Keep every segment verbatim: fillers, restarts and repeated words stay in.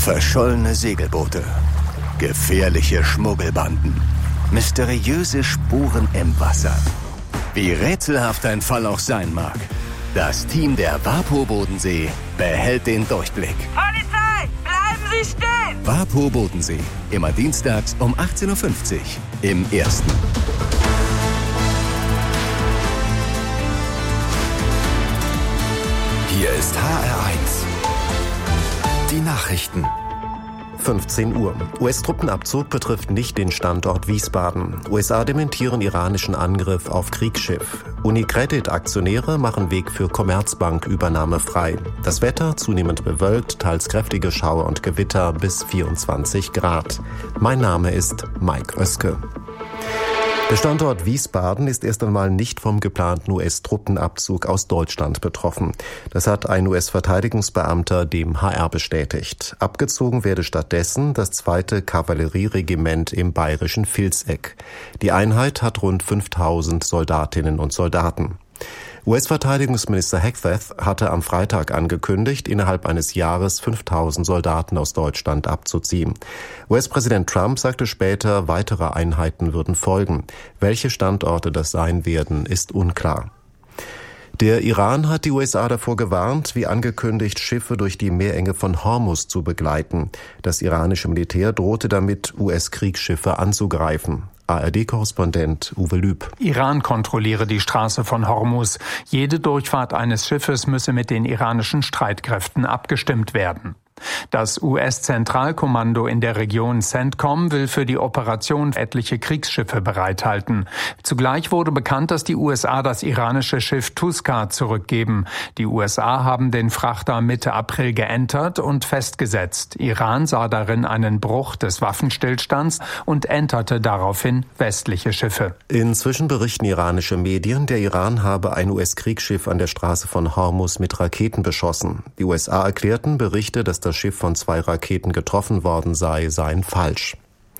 Verschollene Segelboote, gefährliche Schmuggelbanden, mysteriöse Spuren im Wasser. Wie rätselhaft ein Fall auch sein mag, das Team der WaPo Bodensee behält den Durchblick. Polizei, bleiben Sie stehen! WaPo Bodensee, immer dienstags um achtzehn Uhr fünfzig im Ersten. Hier ist H R eins. Die Nachrichten. fünfzehn Uhr. U S-Truppenabzug betrifft nicht den Standort Wiesbaden. U S A dementieren iranischen Angriff auf Kriegsschiff. Unicredit-Aktionäre machen Weg für Commerzbank-Übernahme frei. Das Wetter zunehmend bewölkt, teils kräftige Schauer und Gewitter bis vierundzwanzig Grad. Mein Name ist Mike Oeske. Der Standort Wiesbaden ist erst einmal nicht vom geplanten U S-Truppenabzug aus Deutschland betroffen. Das hat ein U S-Verteidigungsbeamter dem H R bestätigt. Abgezogen werde stattdessen das zweite Kavallerieregiment im bayerischen Vilseck. Die Einheit hat rund fünftausend Soldatinnen und Soldaten. U S-Verteidigungsminister Hegseth hatte am Freitag angekündigt, innerhalb eines Jahres fünftausend Soldaten aus Deutschland abzuziehen. U S-Präsident Trump sagte später, weitere Einheiten würden folgen. Welche Standorte das sein werden, ist unklar. Der Iran hat die U S A davor gewarnt, wie angekündigt, Schiffe durch die Meerenge von Hormuz zu begleiten. Das iranische Militär drohte damit, U S-Kriegsschiffe anzugreifen. A R D-Korrespondent Uwe Lüb. Iran kontrolliere die Straße von Hormuz. Jede Durchfahrt eines Schiffes müsse mit den iranischen Streitkräften abgestimmt werden. Das U S-Zentralkommando in der Region CENTCOM will für die Operation etliche Kriegsschiffe bereithalten. Zugleich wurde bekannt, dass die U S A das iranische Schiff Tuskar zurückgeben. Die U S A haben den Frachter Mitte April geentert und festgesetzt. Iran sah darin einen Bruch des Waffenstillstands und enterte daraufhin westliche Schiffe. Inzwischen berichten iranische Medien, der Iran habe ein U S-Kriegsschiff an der Straße von Hormuz mit Raketen beschossen. Die U S A erklärten, Berichte, dass das Schiff von zwei Raketen getroffen worden sei, seien falsch.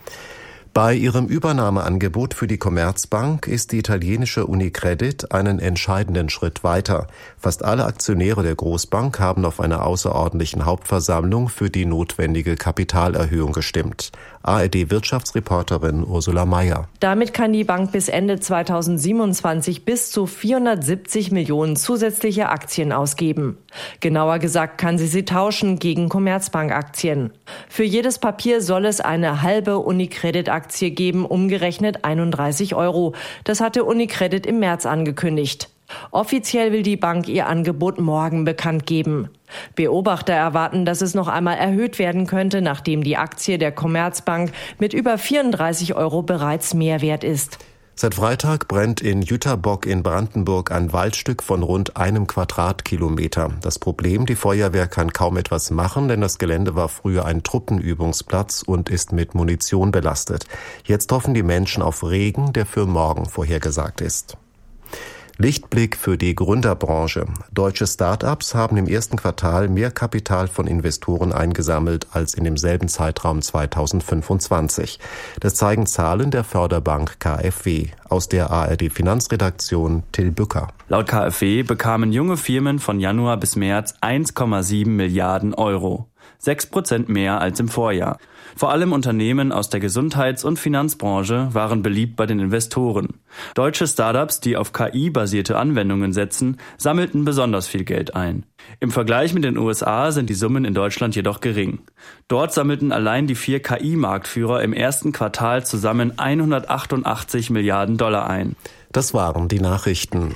Bei ihrem Übernahmeangebot für die Commerzbank ist die italienische Unicredit einen entscheidenden Schritt weiter. Fast alle Aktionäre der Großbank haben auf einer außerordentlichen Hauptversammlung für die notwendige Kapitalerhöhung gestimmt. A R D-Wirtschaftsreporterin Ursula Mayer. Damit kann die Bank bis Ende zweitausendsiebenundzwanzig bis zu vierhundertsiebzig Millionen zusätzliche Aktien ausgeben. Genauer gesagt kann sie sie tauschen gegen Commerzbank-Aktien. Für jedes Papier soll es eine halbe Unicredit-Aktie geben, umgerechnet einunddreißig Euro. Das hatte Unicredit im März angekündigt. Offiziell will die Bank ihr Angebot morgen bekannt geben. Beobachter erwarten, dass es noch einmal erhöht werden könnte, nachdem die Aktie der Commerzbank mit über vierunddreißig Euro bereits mehr wert ist. Seit Freitag brennt in Jüterbock in Brandenburg ein Waldstück von rund einem Quadratkilometer. Das Problem, die Feuerwehr kann kaum etwas machen, denn das Gelände war früher ein Truppenübungsplatz und ist mit Munition belastet. Jetzt hoffen die Menschen auf Regen, der für morgen vorhergesagt ist. Lichtblick für die Gründerbranche. Deutsche Start-ups haben im ersten Quartal mehr Kapital von Investoren eingesammelt als in demselben Zeitraum zweitausendfünfundzwanzig. Das zeigen Zahlen der Förderbank K f W. Aus der A R D-Finanzredaktion Till Bücker. Laut K f W bekamen junge Firmen von Januar bis März eins Komma sieben Milliarden Euro. Sechs Prozent mehr als im Vorjahr. Vor allem Unternehmen aus der Gesundheits- und Finanzbranche waren beliebt bei den Investoren. Deutsche Startups, die auf K I-basierte Anwendungen setzen, sammelten besonders viel Geld ein. Im Vergleich mit den U S A sind die Summen in Deutschland jedoch gering. Dort sammelten allein die vier K I-Marktführer im ersten Quartal zusammen hundertachtundachtzig Milliarden Dollar ein. Das waren die Nachrichten.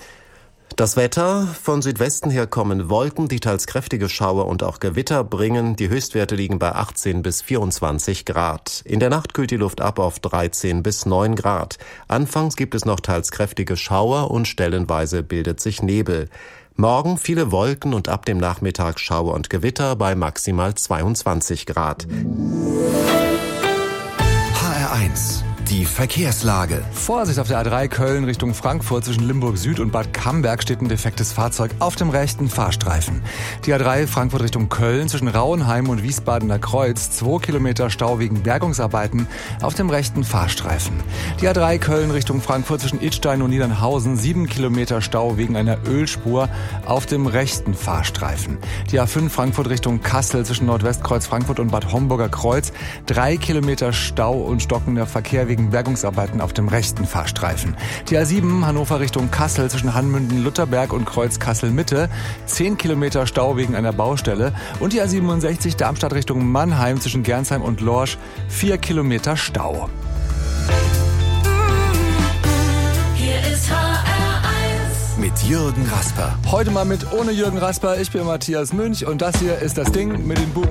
Das Wetter: Von Südwesten her kommen Wolken, die teils kräftige Schauer und auch Gewitter bringen. Die Höchstwerte liegen bei achtzehn bis vierundzwanzig Grad. In der Nacht kühlt die Luft ab auf dreizehn bis neun Grad. Anfangs gibt es noch teils kräftige Schauer und stellenweise bildet sich Nebel. Morgen viele Wolken und ab dem Nachmittag Schauer und Gewitter bei maximal zweiundzwanzig Grad. H R eins. Die Verkehrslage. Vorsicht auf der A drei Köln Richtung Frankfurt zwischen Limburg Süd und Bad Camberg steht ein defektes Fahrzeug auf dem rechten Fahrstreifen. Die A drei Frankfurt Richtung Köln zwischen Rauenheim und Wiesbadener Kreuz, zwei Kilometer Stau wegen Bergungsarbeiten auf dem rechten Fahrstreifen. Die A drei Köln Richtung Frankfurt zwischen Idstein und Niedernhausen, sieben Kilometer Stau wegen einer Ölspur auf dem rechten Fahrstreifen. Die A fünf Frankfurt Richtung Kassel zwischen Nordwestkreuz Frankfurt und Bad Homburger Kreuz, drei Kilometer Stau und stockender Verkehr wegen Bergungsarbeiten auf dem rechten Fahrstreifen. Die A sieben Hannover Richtung Kassel zwischen Hanmünden-Lutterberg und Kreuz Kassel-Mitte, zehn Kilometer Stau wegen einer Baustelle. Und die A siebenundsechzig Darmstadt Richtung Mannheim zwischen Gernsheim und Lorsch, vier Kilometer Stau. Hier ist H R eins mit Jürgen Rasper. Heute mal mit ohne Jürgen Rasper. Ich bin Matthias Münch und das hier ist das Ding mit den Buben.